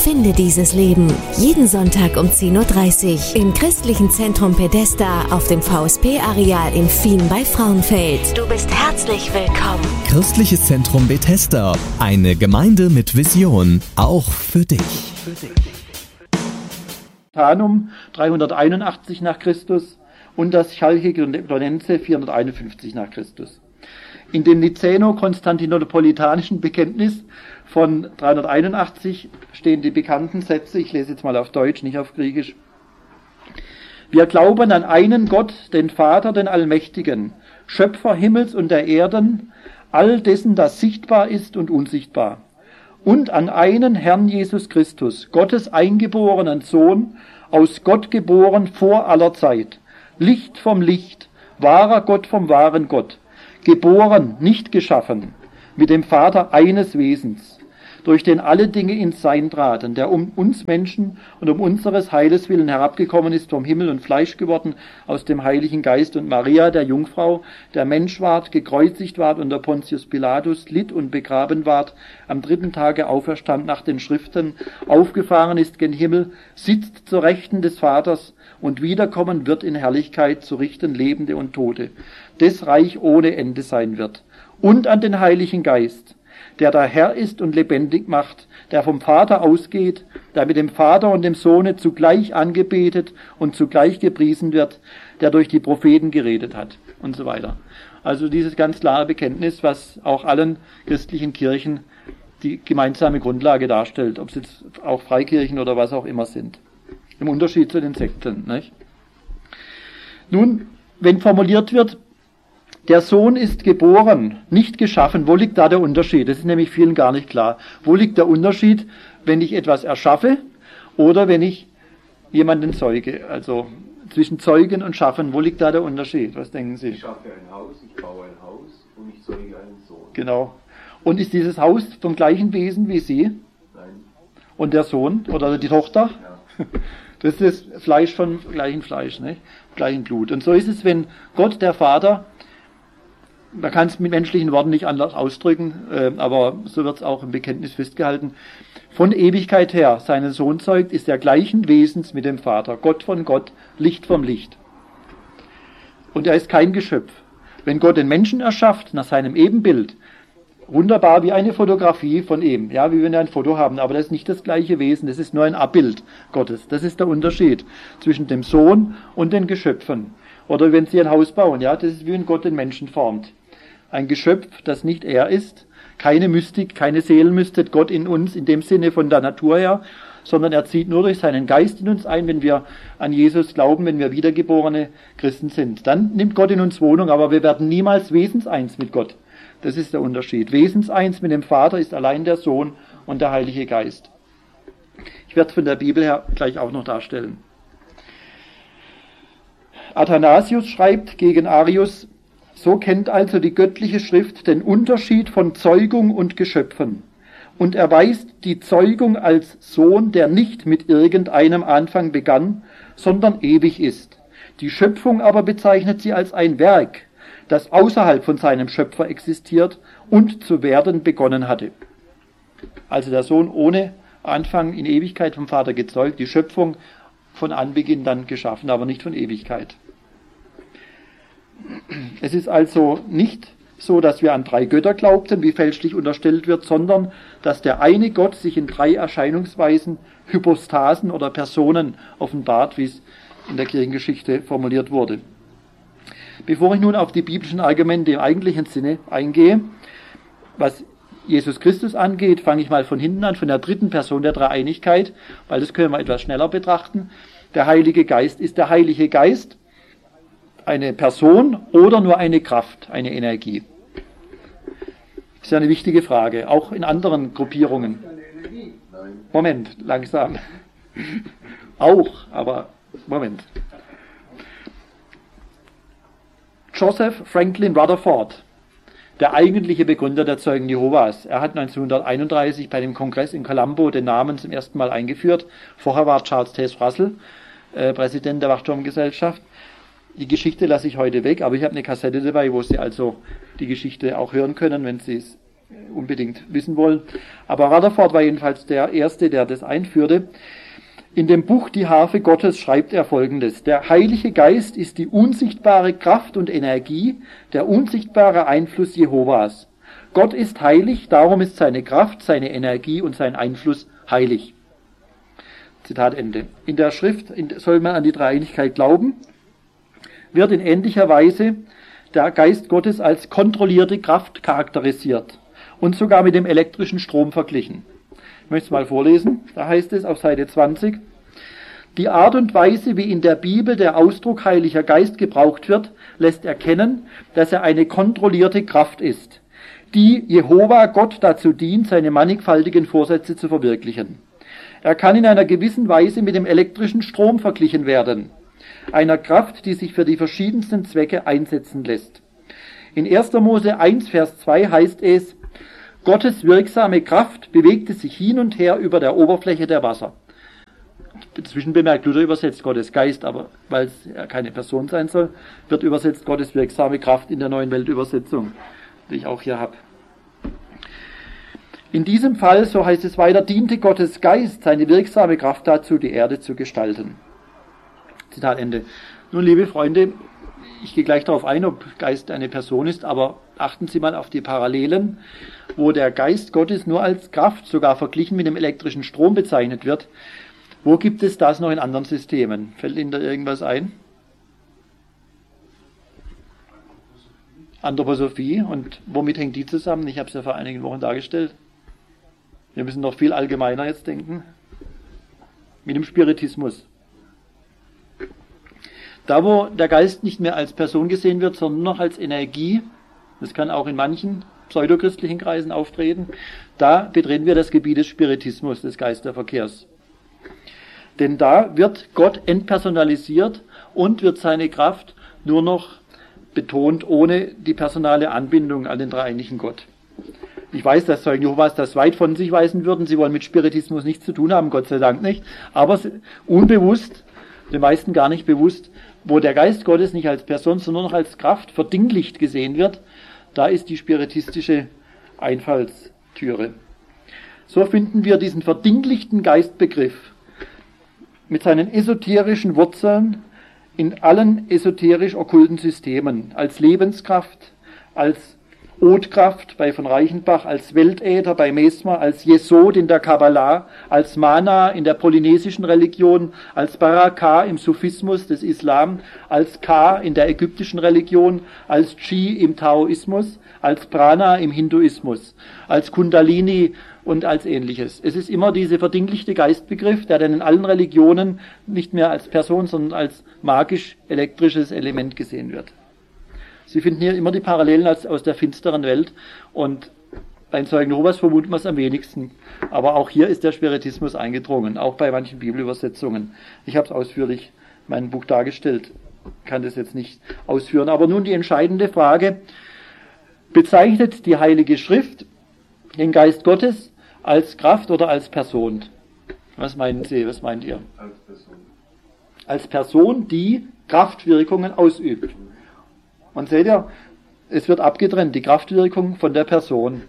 Finde dieses Leben. Jeden Sonntag um 10.30 Uhr im Christlichen Zentrum Bethesda auf dem VSP-Areal in Fien bei Frauenfeld. Du bist herzlich willkommen. Christliches Zentrum Bethesda. Eine Gemeinde mit Vision. Auch für dich. Tanum 381 nach Christus und das Chalkedonense 451 nach Christus. In dem Nicäno-Konstantinopolitanischen Bekenntnis von 381 stehen die bekannten Sätze, ich lese jetzt mal auf Deutsch, nicht auf Griechisch. Wir glauben an einen Gott, den Vater, den Allmächtigen, Schöpfer Himmels und der Erden, all dessen, das sichtbar ist und unsichtbar. Und an einen Herrn Jesus Christus, Gottes eingeborenen Sohn, aus Gott geboren vor aller Zeit, Licht vom Licht, wahrer Gott vom wahren Gott, geboren, nicht geschaffen, mit dem Vater eines Wesens, durch den alle Dinge ins Sein traten, der um uns Menschen und um unseres Heiles willen herabgekommen ist, vom Himmel und Fleisch geworden, aus dem Heiligen Geist und Maria, der Jungfrau, der Mensch ward, gekreuzigt ward unter Pontius Pilatus, litt und begraben ward, am 3. Tage auferstand nach den Schriften, aufgefahren ist gen Himmel, sitzt zur Rechten des Vaters und wiederkommen wird in Herrlichkeit zu richten Lebende und Tote, des Reich ohne Ende sein wird. Und an den Heiligen Geist, der da Herr ist und lebendig macht, der vom Vater ausgeht, der mit dem Vater und dem Sohne zugleich angebetet und zugleich gepriesen wird, der durch die Propheten geredet hat und so weiter. Also dieses ganz klare Bekenntnis, was auch allen christlichen Kirchen die gemeinsame Grundlage darstellt, ob es jetzt auch Freikirchen oder was auch immer sind. Im Unterschied zu den Sekten, nicht? Nun, wenn formuliert wird, der Sohn ist geboren, nicht geschaffen. Wo liegt da der Unterschied? Das ist nämlich vielen gar nicht klar. Wo liegt der Unterschied, wenn ich etwas erschaffe oder wenn ich jemanden zeuge? Also zwischen Zeugen und Schaffen, wo liegt da der Unterschied? Was denken Sie? Ich schaffe ein Haus, ich baue ein Haus und ich zeuge einen Sohn. Genau. Und ist dieses Haus vom gleichen Wesen wie Sie? Nein. Und der Sohn oder die Tochter? Ja. Das ist das Fleisch von gleichem Fleisch, nicht? Gleichen Blut. Und so ist es, wenn Gott, der Vater, man kann es mit menschlichen Worten nicht anders ausdrücken, aber so wird es auch im Bekenntnis festgehalten, von Ewigkeit her seinen Sohn zeugt, ist er gleichen Wesens mit dem Vater, Gott von Gott, Licht vom Licht. Und er ist kein Geschöpf. Wenn Gott den Menschen erschafft, nach seinem Ebenbild, wunderbar wie eine Fotografie von ihm, ja, wie wenn wir ein Foto haben, aber das ist nicht das gleiche Wesen, das ist nur ein Abbild Gottes. Das ist der Unterschied zwischen dem Sohn und den Geschöpfen. Oder wenn Sie ein Haus bauen, ja, das ist wie wenn Gott den Menschen formt. Ein Geschöpf, das nicht er ist, keine Mystik, keine Seelenmystik, Gott in uns, in dem Sinne von der Natur her, sondern er zieht nur durch seinen Geist in uns ein, wenn wir an Jesus glauben, wenn wir wiedergeborene Christen sind. Dann nimmt Gott in uns Wohnung, aber wir werden niemals wesenseins mit Gott. Das ist der Unterschied. Wesenseins mit dem Vater ist allein der Sohn und der Heilige Geist. Ich werde es von der Bibel her gleich auch noch darstellen. Athanasius schreibt gegen Arius, so kennt also die göttliche Schrift den Unterschied von Zeugung und Geschöpfen und erweist die Zeugung als Sohn, der nicht mit irgendeinem Anfang begann, sondern ewig ist. Die Schöpfung aber bezeichnet sie als ein Werk, das außerhalb von seinem Schöpfer existiert und zu werden begonnen hatte. Also der Sohn ohne Anfang in Ewigkeit vom Vater gezeugt, die Schöpfung von Anbeginn dann geschaffen, aber nicht von Ewigkeit. Es ist also nicht so, dass wir an 3 Götter glaubten, wie fälschlich unterstellt wird, sondern dass der eine Gott sich in 3 Erscheinungsweisen, Hypostasen oder Personen offenbart, wie es in der Kirchengeschichte formuliert wurde. Bevor ich nun auf die biblischen Argumente im eigentlichen Sinne eingehe, was Jesus Christus angeht, fange ich mal von hinten an, von der 3. Person der Dreieinigkeit, weil das können wir etwas schneller betrachten. Der Heilige Geist. Ist der Heilige Geist eine Person oder nur eine Kraft, eine Energie? Das ist ja eine wichtige Frage, auch in anderen Gruppierungen. Moment, langsam. Auch, aber Moment. Joseph Franklin Rutherford, der eigentliche Begründer der Zeugen Jehovas. Er hat 1931 bei dem Kongress in Colombo den Namen zum ersten Mal eingeführt. Vorher war Charles Taze Russell Präsident der Wachturmgesellschaft. Die Geschichte lasse ich heute weg, aber ich habe eine Kassette dabei, wo Sie also die Geschichte auch hören können, wenn Sie es unbedingt wissen wollen. Aber Rutherford war jedenfalls der Erste, der das einführte. In dem Buch Die Harfe Gottes schreibt er Folgendes: Der Heilige Geist ist die unsichtbare Kraft und Energie, der unsichtbare Einfluss Jehovas. Gott ist heilig, darum ist seine Kraft, seine Energie und sein Einfluss heilig. Zitat Ende. In der Schrift soll man an die Dreieinigkeit glauben, wird in ähnlicher Weise der Geist Gottes als kontrollierte Kraft charakterisiert und sogar mit dem elektrischen Strom verglichen. Ich möchte es mal vorlesen. Da heißt es auf Seite 20: Die Art und Weise, wie in der Bibel der Ausdruck Heiliger Geist gebraucht wird, lässt erkennen, dass er eine kontrollierte Kraft ist, die Jehova Gott dazu dient, seine mannigfaltigen Vorsätze zu verwirklichen. Er kann in einer gewissen Weise mit dem elektrischen Strom verglichen werden, einer Kraft, die sich für die verschiedensten Zwecke einsetzen lässt. In 1. Mose 1, Vers 2 heißt es: Gottes wirksame Kraft bewegte sich hin und her über der Oberfläche der Wasser. Zwischenbemerkt, Luther übersetzt Gottes Geist, aber weil es ja keine Person sein soll, wird übersetzt Gottes wirksame Kraft in der Neuen Weltübersetzung, die ich auch hier habe. In diesem Fall, so heißt es weiter, diente Gottes Geist seine wirksame Kraft dazu, die Erde zu gestalten. Zitat Ende. Nun, liebe Freunde, ich gehe gleich darauf ein, ob Geist eine Person ist, aber achten Sie mal auf die Parallelen, wo der Geist Gottes nur als Kraft, sogar verglichen mit dem elektrischen Strom bezeichnet wird. Wo gibt es das noch in anderen Systemen? Fällt Ihnen da irgendwas ein? Anthroposophie. Und womit hängt die zusammen? Ich habe es ja vor einigen Wochen dargestellt. Wir müssen noch viel allgemeiner jetzt denken. Mit dem Spiritismus. Da, wo der Geist nicht mehr als Person gesehen wird, sondern nur noch als Energie, das kann auch in manchen pseudochristlichen Kreisen auftreten, da betreten wir das Gebiet des Spiritismus, des Geisterverkehrs. Denn da wird Gott entpersonalisiert und wird seine Kraft nur noch betont, ohne die personale Anbindung an den dreieinigen Gott. Ich weiß, dass Zeugen Jehovas das weit von sich weisen würden. Sie wollen mit Spiritismus nichts zu tun haben, Gott sei Dank nicht. Aber unbewusst, den meisten gar nicht bewusst, wo der Geist Gottes nicht als Person, sondern nur noch als Kraft verdinglicht gesehen wird, da ist die spiritistische Einfallstüre. So finden wir diesen verdinglichten Geistbegriff mit seinen esoterischen Wurzeln in allen esoterisch-okkulten Systemen, als Lebenskraft, als Odkraft bei von Reichenbach, als Weltäther bei Mesmer, als Jesod in der Kabbalah, als Mana in der polynesischen Religion, als Baraka im Sufismus des Islam, als Ka in der ägyptischen Religion, als Chi im Taoismus, als Prana im Hinduismus, als Kundalini und als Ähnliches. Es ist immer dieser verdinglichte Geistbegriff, der dann in allen Religionen nicht mehr als Person, sondern als magisch-elektrisches Element gesehen wird. Sie finden hier immer die Parallelen aus der finsteren Welt und bei den Zeugen Jehovas vermutet man es am wenigsten. Aber auch hier ist der Spiritismus eingedrungen, auch bei manchen Bibelübersetzungen. Ich habe es ausführlich in meinem Buch dargestellt, kann das jetzt nicht ausführen. Aber nun die entscheidende Frage: Bezeichnet die Heilige Schrift den Geist Gottes als Kraft oder als Person? Was meinen Sie, was meint ihr? Als Person. Als Person, die Kraftwirkungen ausübt. Und seht ihr, es wird abgetrennt, die Kraftwirkung von der Person.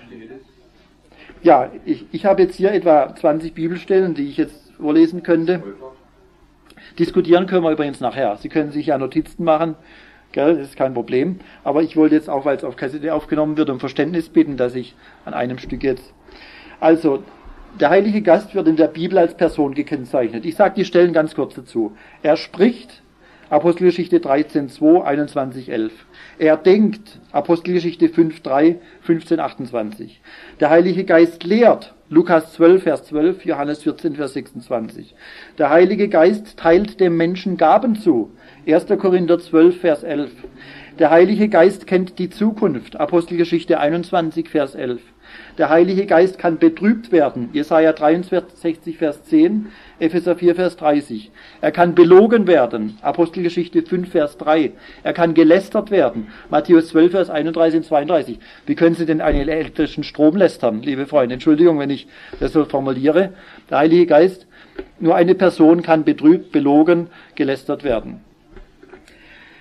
Ja, ich habe jetzt hier etwa 20 Bibelstellen, die ich jetzt vorlesen könnte. Diskutieren können wir übrigens nachher. Sie können sich ja Notizen machen, gell, das ist kein Problem. Aber ich wollte jetzt auch, weil es auf Kassette aufgenommen wird, um Verständnis bitten, dass ich an einem Stück jetzt... Also, der Heilige Geist wird in der Bibel als Person gekennzeichnet. Ich sage die Stellen ganz kurz dazu. Er spricht, Apostelgeschichte 13,2, 21,11. Er denkt, Apostelgeschichte 5,3, 15,28. Der Heilige Geist lehrt, Lukas 12, Vers 12, Johannes 14, Vers 26. Der Heilige Geist teilt dem Menschen Gaben zu, 1. Korinther 12, Vers 11. Der Heilige Geist kennt die Zukunft, Apostelgeschichte 21, Vers 11. Der Heilige Geist kann betrübt werden, Jesaja 63, Vers 10, Epheser 4, Vers 30. Er kann belogen werden, Apostelgeschichte 5, Vers 3. Er kann gelästert werden, Matthäus 12, Vers 31 und 32. Wie können Sie denn einen elektrischen Strom lästern, liebe Freunde? Entschuldigung, wenn ich das so formuliere. Der Heilige Geist, nur eine Person kann betrübt, belogen, gelästert werden.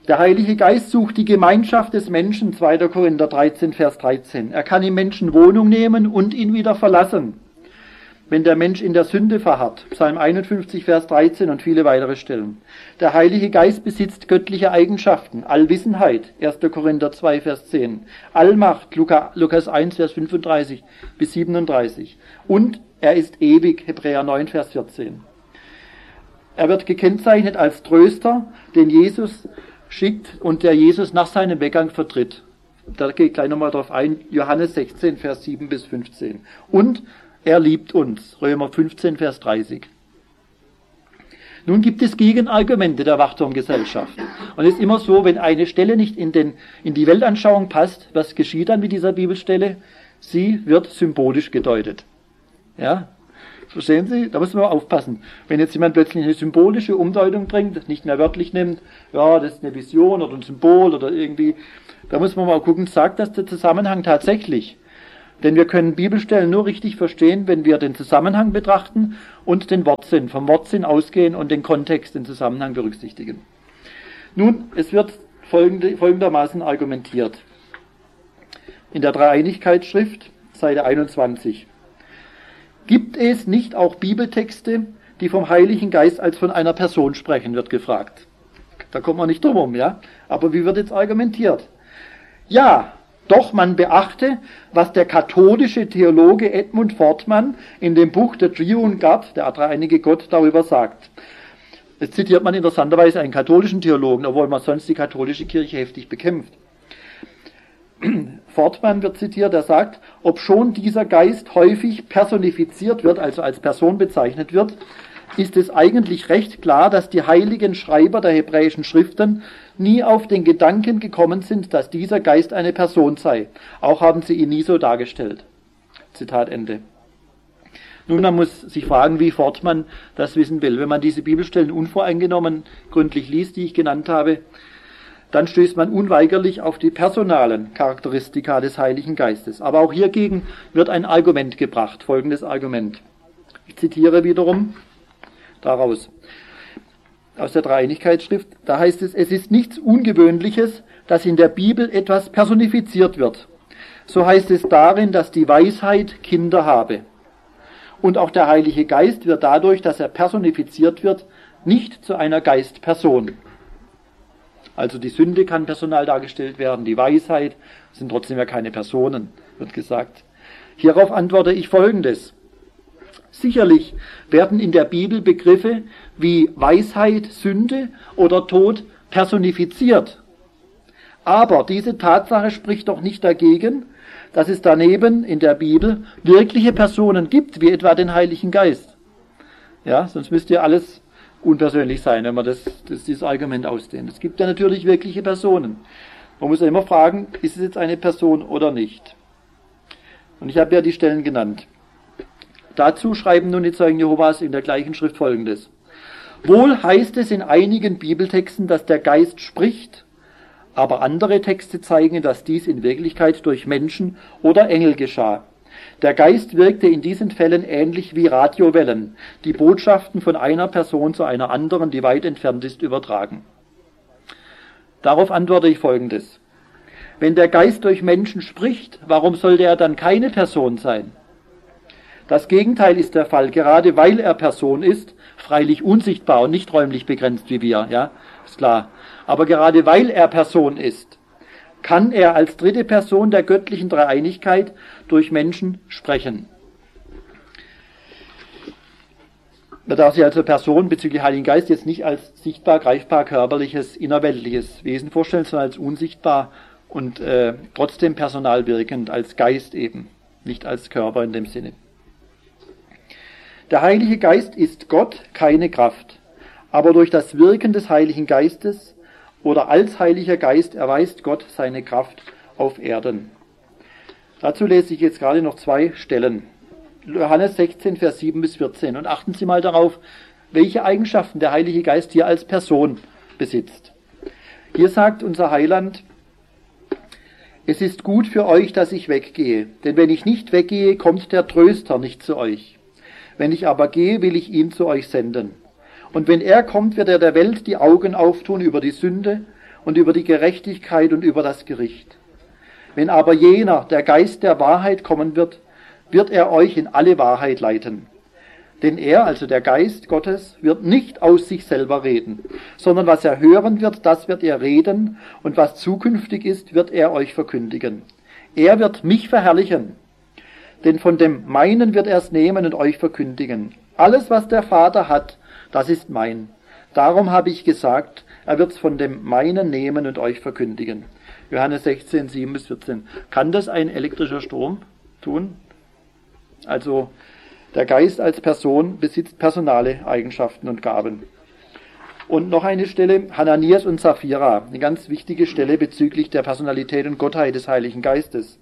Der Heilige Geist sucht die Gemeinschaft des Menschen, 2. Korinther 13, Vers 13. Er kann im Menschen Wohnung nehmen und ihn wieder verlassen, wenn der Mensch in der Sünde verharrt. Psalm 51, Vers 13 und viele weitere Stellen. Der Heilige Geist besitzt göttliche Eigenschaften, Allwissenheit, 1. Korinther 2, Vers 10. Allmacht, Lukas 1, Vers 35 bis 37. Und er ist ewig, Hebräer 9, Vers 14. Er wird gekennzeichnet als Tröster, den Jesus schickt und der Jesus nach seinem Weggang vertritt. Da gehe ich gleich nochmal drauf ein, Johannes 16, Vers 7 bis 15. Und er liebt uns, Römer 15, Vers 30. Nun gibt es Gegenargumente der Wachturmgesellschaft. Und es ist immer so, wenn eine Stelle nicht in die Weltanschauung passt, was geschieht dann mit dieser Bibelstelle? Sie wird symbolisch gedeutet. Ja? Verstehen Sie? Da muss man aufpassen. Wenn jetzt jemand plötzlich eine symbolische Umdeutung bringt, nicht mehr wörtlich nimmt, ja, das ist eine Vision oder ein Symbol oder irgendwie, da muss man mal gucken, sagt das der Zusammenhang tatsächlich? Denn wir können Bibelstellen nur richtig verstehen, wenn wir den Zusammenhang betrachten und den Wortsinn, vom Wortsinn ausgehen und den Kontext, den Zusammenhang berücksichtigen. Nun, es wird folgendermaßen argumentiert. In der Dreieinigkeitsschrift, Seite 21. Gibt es nicht auch Bibeltexte, die vom Heiligen Geist als von einer Person sprechen, wird gefragt. Da kommt man nicht drum herum, ja? Aber wie wird jetzt argumentiert? Ja, doch man beachte, was der katholische Theologe Edmund Fortmann in dem Buch The Triune God, der dreieinige Gott, darüber sagt. Jetzt zitiert man interessanterweise einen katholischen Theologen, obwohl man sonst die katholische Kirche heftig bekämpft. Fortmann wird zitiert, er sagt, obschon dieser Geist häufig personifiziert wird, also als Person bezeichnet wird, ist es eigentlich recht klar, dass die heiligen Schreiber der hebräischen Schriften nie auf den Gedanken gekommen sind, dass dieser Geist eine Person sei. Auch haben sie ihn nie so dargestellt. Zitat Ende. Nun, man muss sich fragen, wie Fortmann das wissen will. Wenn man diese Bibelstellen unvoreingenommen gründlich liest, die ich genannt habe, dann stößt man unweigerlich auf die personalen Charakteristika des Heiligen Geistes. Aber auch hiergegen wird ein Argument gebracht, folgendes Argument. Ich zitiere wiederum daraus, aus der Dreieinigkeitsschrift, da heißt es, es ist nichts Ungewöhnliches, dass in der Bibel etwas personifiziert wird. So heißt es darin, dass die Weisheit Kinder habe. Und auch der Heilige Geist wird dadurch, dass er personifiziert wird, nicht zu einer Geistperson. Also die Sünde kann personal dargestellt werden, die Weisheit sind trotzdem ja keine Personen, wird gesagt. Hierauf antworte ich Folgendes. Sicherlich werden in der Bibel Begriffe wie Weisheit, Sünde oder Tod personifiziert. Aber diese Tatsache spricht doch nicht dagegen, dass es daneben in der Bibel wirkliche Personen gibt, wie etwa den Heiligen Geist. Ja, sonst müsste ja alles unpersönlich sein, wenn man dieses Argument ausdehnt. Es gibt ja natürlich wirkliche Personen. Man muss ja immer fragen, ist es jetzt eine Person oder nicht? Und ich habe ja die Stellen genannt. Dazu schreiben nun die Zeugen Jehovas in der gleichen Schrift Folgendes. Wohl heißt es in einigen Bibeltexten, dass der Geist spricht, aber andere Texte zeigen, dass dies in Wirklichkeit durch Menschen oder Engel geschah. Der Geist wirkte in diesen Fällen ähnlich wie Radiowellen, die Botschaften von einer Person zu einer anderen, die weit entfernt ist, übertragen. Darauf antworte ich Folgendes. Wenn der Geist durch Menschen spricht, warum sollte er dann keine Person sein? Das Gegenteil ist der Fall, gerade weil er Person ist, freilich unsichtbar und nicht räumlich begrenzt wie wir, ja, ist klar. Aber gerade weil er Person ist, kann er als dritte Person der göttlichen Dreieinigkeit durch Menschen sprechen. Man darf sich also Person bezüglich Heiligen Geist jetzt nicht als sichtbar, greifbar, körperliches, innerweltliches Wesen vorstellen, sondern als unsichtbar und trotzdem personal wirkend, als Geist eben, nicht als Körper in dem Sinne. Der Heilige Geist ist Gott, keine Kraft, aber durch das Wirken des Heiligen Geistes oder als Heiliger Geist erweist Gott seine Kraft auf Erden. Dazu lese ich jetzt gerade noch 2 Stellen. Johannes 16, Vers 7 bis 14. Und achten Sie mal darauf, welche Eigenschaften der Heilige Geist hier als Person besitzt. Hier sagt unser Heiland, es ist gut für euch, dass ich weggehe, denn wenn ich nicht weggehe, kommt der Tröster nicht zu euch. Wenn ich aber gehe, will ich ihn zu euch senden. Und wenn er kommt, wird er der Welt die Augen auftun über die Sünde und über die Gerechtigkeit und über das Gericht. Wenn aber jener, der Geist der Wahrheit, kommen wird, wird er euch in alle Wahrheit leiten. Denn er, also der Geist Gottes, wird nicht aus sich selber reden, sondern was er hören wird, das wird er reden, und was zukünftig ist, wird er euch verkündigen. Er wird mich verherrlichen, denn von dem Meinen wird er es nehmen und euch verkündigen. Alles, was der Vater hat, das ist mein. Darum habe ich gesagt, er wird es von dem Meinen nehmen und euch verkündigen. Johannes 16, 7-14. Kann das ein elektrischer Strom tun? Also der Geist als Person besitzt personale Eigenschaften und Gaben. Und noch eine Stelle, Hananias und Sapphira, eine ganz wichtige Stelle bezüglich der Personalität und Gottheit des Heiligen Geistes.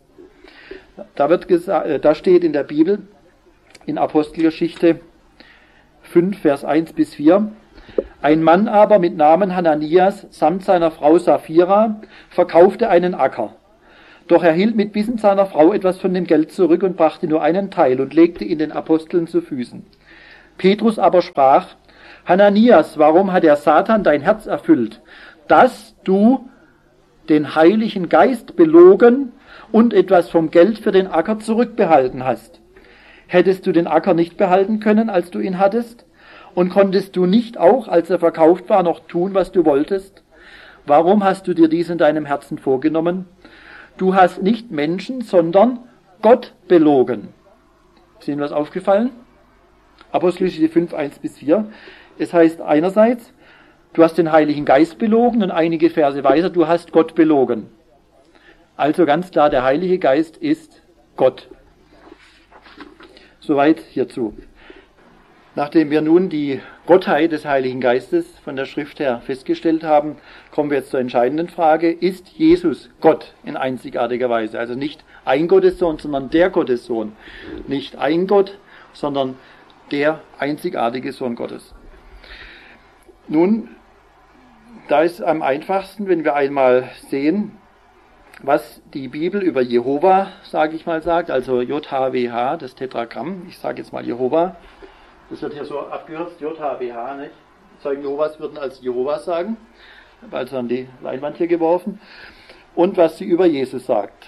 Da steht in der Bibel, in Apostelgeschichte 5, Vers 1-4, ein Mann aber mit Namen Hananias samt seiner Frau Sapphira verkaufte einen Acker. Doch er hielt mit Bissen seiner Frau etwas von dem Geld zurück und brachte nur einen Teil und legte ihn den Aposteln zu Füßen. Petrus aber sprach, Hananias, warum hat der Satan dein Herz erfüllt, dass du den Heiligen Geist belogen und etwas vom Geld für den Acker zurückbehalten hast? Hättest du den Acker nicht behalten können, als du ihn hattest? Und konntest du nicht auch, als er verkauft war, noch tun, was du wolltest? Warum hast du dir dies in deinem Herzen vorgenommen? Du hast nicht Menschen, sondern Gott belogen. Ist Ihnen was aufgefallen? Apostelgeschichte 5, 1-4. Es heißt einerseits, du hast den Heiligen Geist belogen und einige Verse weiter, du hast Gott belogen. Also ganz klar, der Heilige Geist ist Gott. Soweit hierzu. Nachdem wir nun die Gottheit des Heiligen Geistes von der Schrift her festgestellt haben, kommen wir jetzt zur entscheidenden Frage, ist Jesus Gott in einzigartiger Weise? Also nicht ein Gottessohn, sondern der Gottessohn. Nicht ein Gott, sondern der einzigartige Sohn Gottes. Nun, da ist am einfachsten, wenn wir einmal sehen, was die Bibel über Jehova, sage ich mal, sagt, also JHWH, das Tetragramm, ich sage jetzt mal Jehova, das wird hier so abgekürzt, JHWH, nicht? Zeugen Jehovas würden als Jehova sagen, habe also an die Leinwand hier geworfen, und was sie über Jesus sagt.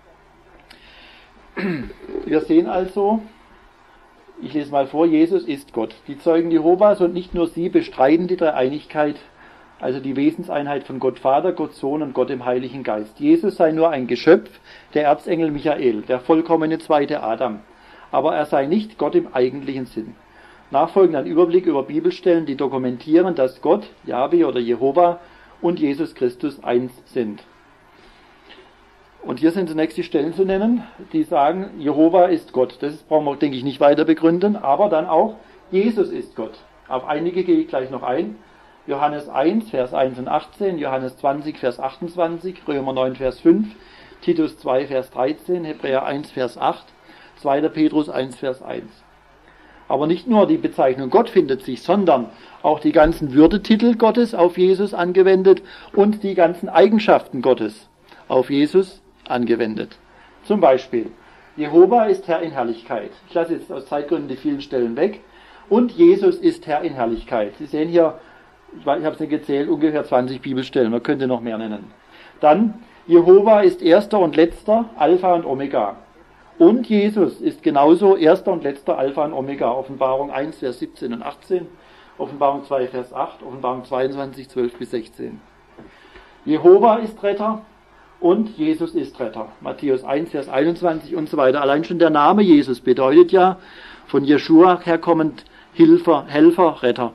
Wir sehen also, ich lese mal vor, Jesus ist Gott. Die Zeugen Jehovas und nicht nur sie bestreiten die Dreieinigkeit, also die Wesenseinheit von Gott Vater, Gott Sohn und Gott im Heiligen Geist. Jesus sei nur ein Geschöpf, der Erzengel Michael, der vollkommene zweite Adam, aber er sei nicht Gott im eigentlichen Sinn. Nachfolgend ein Überblick über Bibelstellen, die dokumentieren, dass Gott, Jahwe oder Jehova und Jesus Christus eins sind. Und hier sind zunächst die Stellen zu nennen, die sagen, Jehova ist Gott. Das brauchen wir, denke ich, nicht weiter begründen, aber dann auch, Jesus ist Gott. Auf einige gehe ich gleich noch ein. Johannes 1, Vers 1 und 18, Johannes 20, Vers 28, Römer 9, Vers 5, Titus 2, Vers 13, Hebräer 1, Vers 8, 2. Petrus 1, Vers 1. Aber nicht nur die Bezeichnung Gott findet sich, sondern auch die ganzen Würdetitel Gottes auf Jesus angewendet und die ganzen Eigenschaften Gottes auf Jesus angewendet. Zum Beispiel, Jehova ist Herr in Herrlichkeit. Ich lasse jetzt aus Zeitgründen die vielen Stellen weg. Und Jesus ist Herr in Herrlichkeit. Sie sehen hier, ich habe es nicht gezählt, ungefähr 20 Bibelstellen. Man könnte noch mehr nennen. Dann, Jehova ist erster und letzter, Alpha und Omega. Und Jesus ist genauso erster und letzter Alpha und Omega. Offenbarung 1, Vers 17 und 18, Offenbarung 2, Vers 8, Offenbarung 22, 12-16. Jehova ist Retter und Jesus ist Retter. Matthäus 1, Vers 21 und so weiter. Allein schon der Name Jesus bedeutet ja von Jeschua herkommend Helfer, Retter.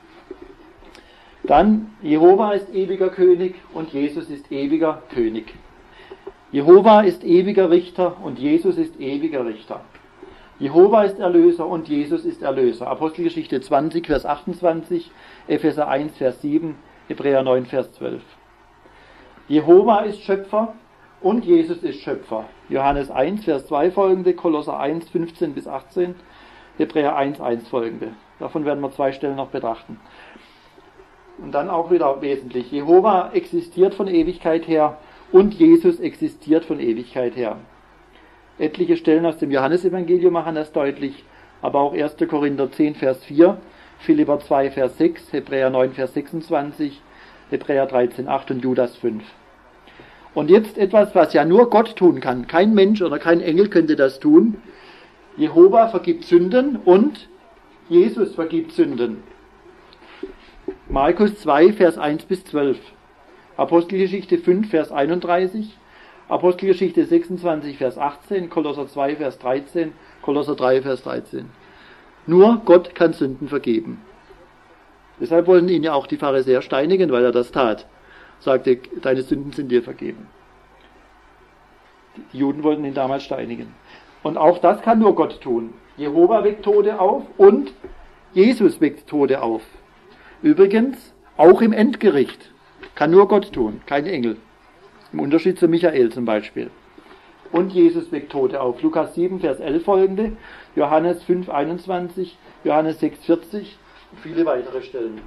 Dann, Jehova ist ewiger König und Jesus ist ewiger König. Jehova ist ewiger Richter und Jesus ist ewiger Richter. Jehova ist Erlöser und Jesus ist Erlöser. Apostelgeschichte 20, Vers 28, Epheser 1, Vers 7, Hebräer 9, Vers 12. Jehova ist Schöpfer und Jesus ist Schöpfer. Johannes 1, Vers 2 folgende, Kolosser 1, 15-18, Hebräer 1, 1 folgende. Davon werden wir 2 Stellen noch betrachten. Und dann auch wieder wesentlich. Jehova existiert von Ewigkeit her und Jesus existiert von Ewigkeit her. Etliche Stellen aus dem Johannesevangelium machen das deutlich, aber auch 1. Korinther 10, Vers 4, Philipper 2, Vers 6, Hebräer 9, Vers 26, Hebräer 13,8 und Judas 5. Und jetzt etwas, was ja nur Gott tun kann. Kein Mensch oder kein Engel könnte das tun. Jehova vergibt Sünden und Jesus vergibt Sünden. Markus 2, Vers 1 bis 12. Apostelgeschichte 5, Vers 31. Apostelgeschichte 26, Vers 18. Kolosser 2, Vers 13. Kolosser 3, Vers 13. Nur Gott kann Sünden vergeben. Deshalb wollten ihn ja auch die Pharisäer steinigen, weil er das tat. Sagte, deine Sünden sind dir vergeben. Die Juden wollten ihn damals steinigen. Und auch das kann nur Gott tun. Jehova weckt Tote auf und Jesus weckt Tote auf. Übrigens, auch im Endgericht kann nur Gott tun, kein Engel. Im Unterschied zu Michael zum Beispiel. Und Jesus weckt Tote auf. Lukas 7, Vers 11 folgende, Johannes 5, 21, Johannes 6, 40 und viele weitere Stellen.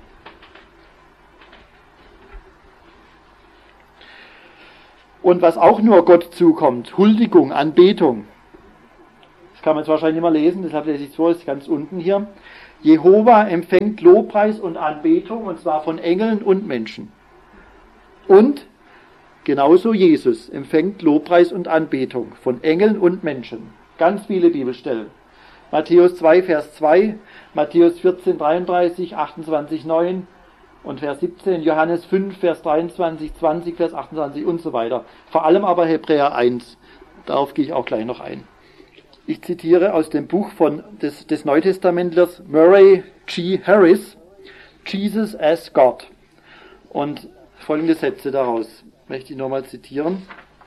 Und was auch nur Gott zukommt, Huldigung, Anbetung. Das kann man jetzt wahrscheinlich nicht mehr lesen, deshalb lese ich es vor, ist ganz unten hier. Jehova empfängt Lobpreis und Anbetung, und zwar von Engeln und Menschen. Und genauso Jesus empfängt Lobpreis und Anbetung von Engeln und Menschen. Ganz viele Bibelstellen. Matthäus 2, Vers 2, Matthäus 14, 33, 28, 9 und Vers 17, Johannes 5, Vers 23, 20, Vers 28 und so weiter. Vor allem aber Hebräer 1. Darauf gehe ich auch gleich noch ein. Ich zitiere aus dem Buch des Neutestamentlers Murray G. Harris, Jesus as God. Und folgende Sätze daraus möchte ich nochmal zitieren,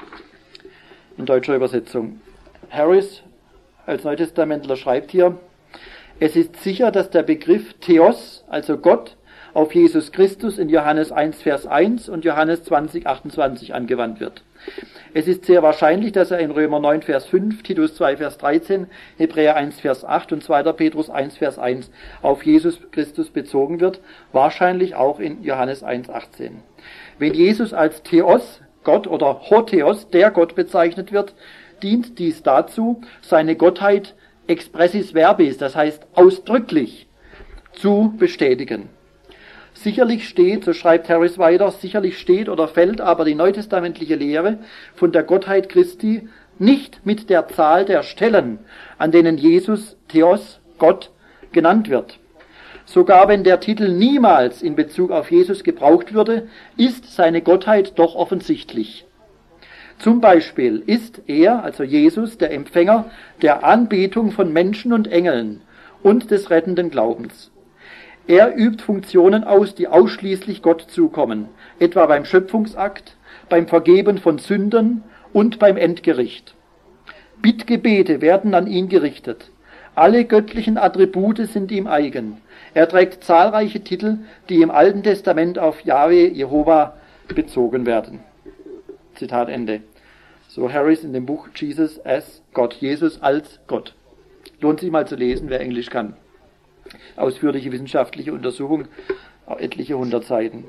in deutscher Übersetzung. Harris als Neutestamentler schreibt hier, es ist sicher, dass der Begriff Theos, also Gott, auf Jesus Christus in Johannes 1, Vers 1 und Johannes 20, 28 angewandt wird. Es ist sehr wahrscheinlich, dass er in Römer 9, Vers 5, Titus 2, Vers 13, Hebräer 1, Vers 8 und 2. Petrus 1, Vers 1 auf Jesus Christus bezogen wird, wahrscheinlich auch in Johannes 1, 18. Wenn Jesus als Theos, Gott oder Hotheos, der Gott bezeichnet wird, dient dies dazu, seine Gottheit expressis verbis, das heißt ausdrücklich, zu bestätigen. Sicherlich steht, so schreibt Harris weiter, sicherlich steht oder fällt aber die neutestamentliche Lehre von der Gottheit Christi nicht mit der Zahl der Stellen, an denen Jesus, Theos, Gott, genannt wird. Sogar wenn der Titel niemals in Bezug auf Jesus gebraucht würde, ist seine Gottheit doch offensichtlich. Zum Beispiel ist er, also Jesus, der Empfänger der Anbetung von Menschen und Engeln und des rettenden Glaubens. Er übt Funktionen aus, die ausschließlich Gott zukommen, etwa beim Schöpfungsakt, beim Vergeben von Sünden und beim Endgericht. Bittgebete werden an ihn gerichtet. Alle göttlichen Attribute sind ihm eigen. Er trägt zahlreiche Titel, die im Alten Testament auf Jahwe, Jehova, bezogen werden. Zitat Ende. So Harris in dem Buch Jesus as God, Jesus als Gott. Lohnt sich mal zu lesen, wer Englisch kann. Ausführliche wissenschaftliche Untersuchung, etliche 100 Seiten.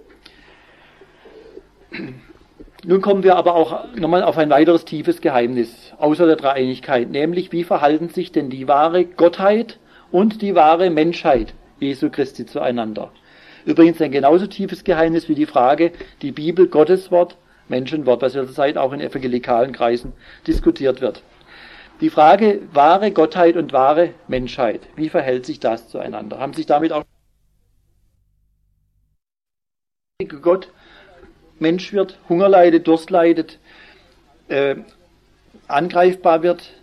Nun kommen wir aber auch nochmal auf ein weiteres tiefes Geheimnis, außer der Dreieinigkeit, nämlich wie verhalten sich denn die wahre Gottheit und die wahre Menschheit Jesu Christi zueinander. Übrigens ein genauso tiefes Geheimnis wie die Frage, die Bibel, Gottes Wort, Menschenwort, was ja zurzeit auch in evangelikalen Kreisen diskutiert wird. Die Frage wahre Gottheit und wahre Menschheit, wie verhält sich das zueinander? Haben sich damit auch Gott Mensch wird, Hunger leidet, Durst leidet, angreifbar wird,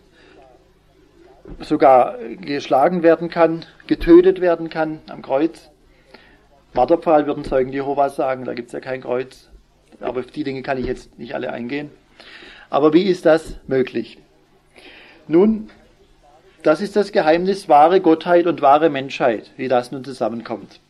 sogar geschlagen werden kann, getötet werden kann am Kreuz. Marterpfahl würden Zeugen Jehovas sagen, da gibt es ja kein Kreuz. Aber auf die Dinge kann ich jetzt nicht alle eingehen. Aber wie ist das möglich? Nun, das ist das Geheimnis wahre Gottheit und wahre Menschheit, wie das nun zusammenkommt.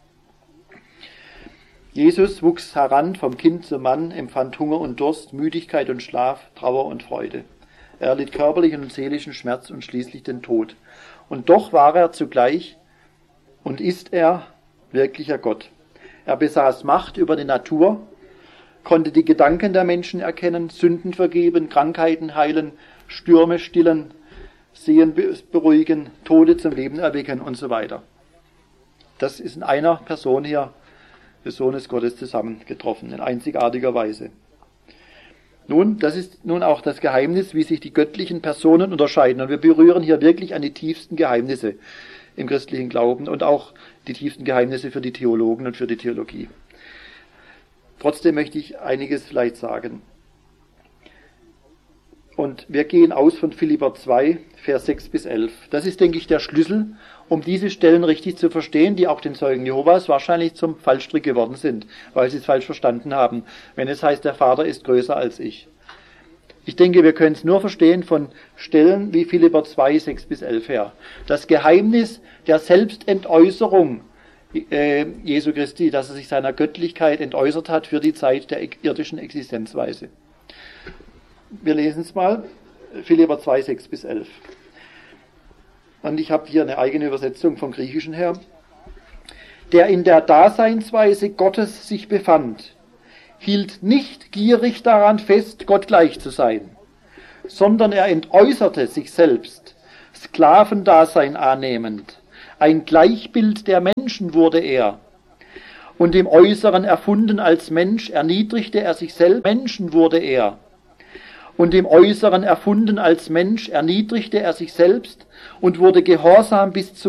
Jesus wuchs heran vom Kind zum Mann, empfand Hunger und Durst, Müdigkeit und Schlaf, Trauer und Freude. Er erlitt körperlichen und seelischen Schmerz und schließlich den Tod. Und doch war er zugleich und ist er wirklicher Gott. Er besaß Macht über die Natur, konnte die Gedanken der Menschen erkennen, Sünden vergeben, Krankheiten heilen, Stürme stillen, Sehen beruhigen, Tote zum Leben erwecken und so weiter. Das ist in einer Person hier des Sohnes Gottes zusammengetroffen, in einzigartiger Weise. Nun, das ist nun auch das Geheimnis, wie sich die göttlichen Personen unterscheiden. Und wir berühren hier wirklich an die tiefsten Geheimnisse im christlichen Glauben und auch die tiefsten Geheimnisse für die Theologen und für die Theologie. Trotzdem möchte ich einiges vielleicht sagen. Und wir gehen aus von Philipper 2, Vers 6 bis 11. Das ist, denke ich, der Schlüssel, um diese Stellen richtig zu verstehen, die auch den Zeugen Jehovas wahrscheinlich zum Fallstrick geworden sind, weil sie es falsch verstanden haben, wenn es heißt, der Vater ist größer als ich. Ich denke, wir können es nur verstehen von Stellen wie Philipper 2, 6 bis 11 her. Das Geheimnis der Selbstentäußerung Jesu Christi, dass er sich seiner Göttlichkeit entäußert hat für die Zeit der irdischen Existenzweise. Wir lesen es mal, Philipper 2, 6 bis 11. Und ich habe hier eine eigene Übersetzung vom Griechischen her. Der in der Daseinsweise Gottes sich befand, hielt nicht gierig daran fest, Gott gleich zu sein, sondern er entäußerte sich selbst, Sklavendasein annehmend. Ein Gleichbild der Menschen wurde er. Und im Äußeren erfunden als Mensch erniedrigte er sich selbst, Menschen wurde er. Und im Äußeren erfunden als Mensch erniedrigte er sich selbst und wurde gehorsam bis zum